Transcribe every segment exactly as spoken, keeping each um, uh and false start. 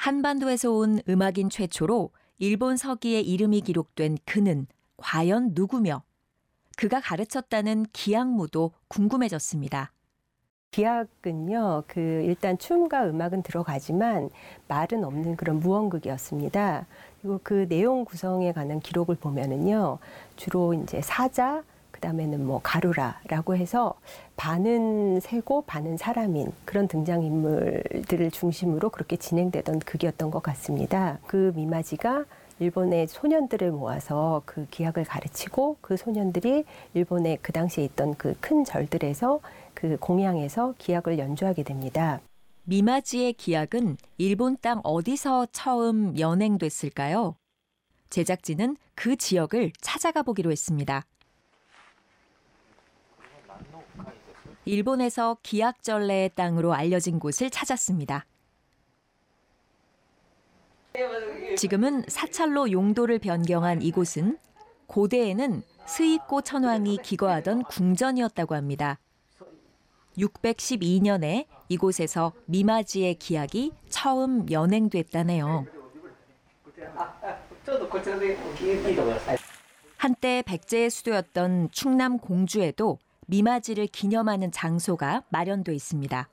한반도에서 온 음악인 최초로 일본 서기의 이름이 기록된 그는 과연 누구며 그가 가르쳤다는 기악무도 궁금해졌습니다. 기악은요, 그 일단 춤과 음악은 들어가지만 말은 없는 그런 무언극이었습니다. 그리고 그 내용 구성에 관한 기록을 보면은요, 주로 이제 사자, 그 다음에는 뭐 가루라라고 해서 반은 새고 반은 사람인 그런 등장인물들을 중심으로 그렇게 진행되던 극이었던 것 같습니다. 그 미마지가 일본의 소년들을 모아서 그 기악을 가르치고 그 소년들이 일본의 그 당시에 있던 그 큰 절들에서 그 공양에서 기악을 연주하게 됩니다. 미마지의 기악은 일본 땅 어디서 처음 연행됐을까요? 제작진은 그 지역을 찾아가 보기로 했습니다. 일본에서 기악전래의 땅으로 알려진 곳을 찾았습니다. 지금은 사찰로 용도를 변경한 이곳은 고대에는 스이코 천왕이 기거하던 궁전이었다고 합니다. 육백십이 년에 이곳에서 미마지의 기악이 처음 연행됐다네요. 한때 백제의 수도였던 충남 공주에도 미마지를 기념하는 장소가 마련돼 있습니다.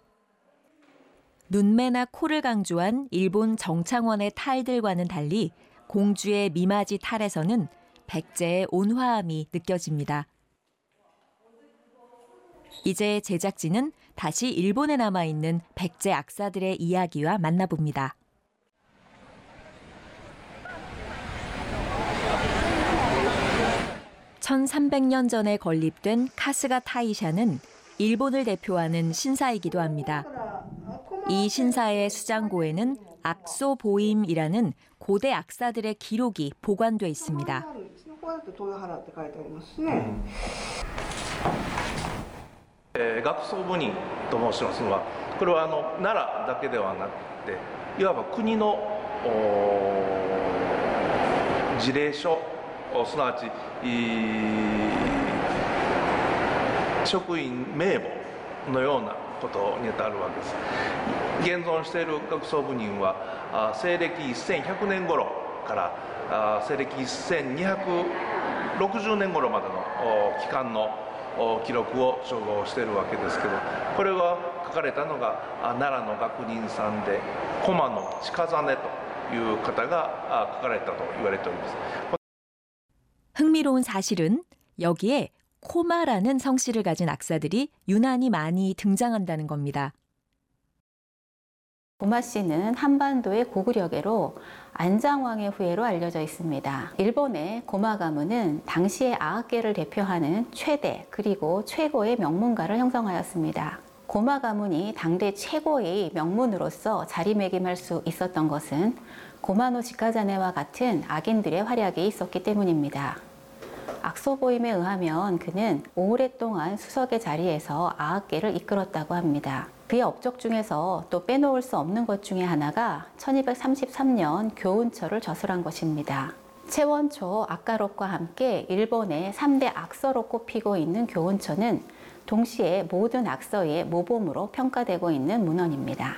눈매나 코를 강조한 일본 정창원의 탈들과는 달리 공주의 미마지 탈에서는 백제의 온화함이 느껴집니다. 이제 제작진은 다시 일본에 남아있는 백제 악사들의 이야기와 만나봅니다. 천삼백 년 전에 건립된 카스가 타이샤는 일본을 대표하는 신사이기도 합니다. 이 신사의 수장고에는 악소보임이라는 고대 악사들의 기록이 보관돼 있습니다. 예, 악소부님と申しますのは、これはあの奈良だけではなくて、いわば国の事例書、すなわち職員名簿のようなことに当たるわけです。現存している学装部人は西暦せんひゃくねん頃から西暦せんにひゃくろくじゅうねん頃までの期間の記録を照合しているわけですけど、これが書かれたのが奈良の学人さんで駒野近実という方が書かれたと言われております。 흥미로운 사실은 여기에 코마라는 성씨를 가진 악사들이 유난히 많이 등장한다는 겁니다. 고마 씨는 한반도의 고구려계로 안장왕의 후예로 알려져 있습니다. 일본의 고마 가문은 당시의 아악계를 대표하는 최대 그리고 최고의 명문가를 형성하였습니다. 고마 가문이 당대 최고의 명문으로서 자리매김할 수 있었던 것은 고마노 지카자네와 같은 악인들의 활약이 있었기 때문입니다. 악소보임에 의하면 그는 오랫동안 수석의 자리에서 아악계를 이끌었다고 합니다. 그의 업적 중에서 또 빼놓을 수 없는 것 중에 하나가 천이백삼십삼 년 교훈처를 저술한 것입니다. 채원초, 아까록과 함께 일본의 삼 대 악서로 꼽히고 있는 교훈처는 동시에 모든 악서의 모범으로 평가되고 있는 문헌입니다.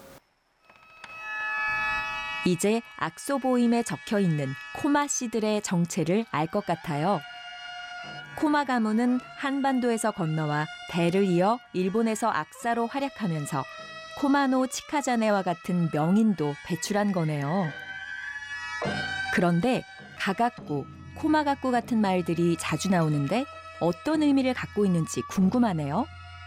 이제 악소보임에 적혀있는 코마 씨들의 정체를 알 것 같아요. 코마 가문은 한반도에서 건너와 대를 이어 일본에서 악사로 활약하면서 코마노 치카자네와 같은 명인도 배출한 거네요. 그런데 가각구, 코마각구 같은 말들이 자주 나오는데 어떤 의미를 갖고 있는지 궁금하네요.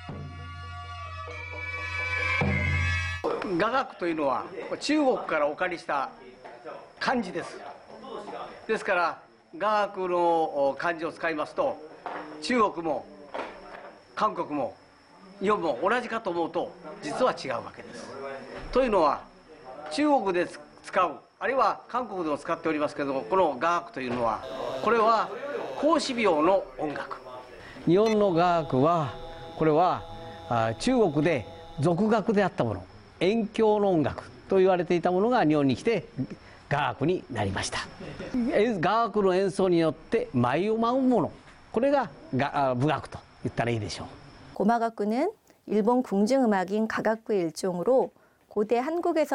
雅楽というのは中国からお借りした漢字です。ですから雅楽の漢字を使いますと中国も韓国も日本も同じかと思うと実は違うわけです。というのは中国で使うあるいは韓国でも使っておりますけども、この雅楽というのはこれは孔子廟の音楽。日本の雅楽はこれは中国で俗楽であったもの、演教の音楽と言われていたものが日本に来て雅楽になりました。雅楽の演奏によって舞を舞うもの、これが武楽と言ったらいいでしょう。 고마각구는 일본 궁중음악인 가각구의 일종으로 고대 한국에서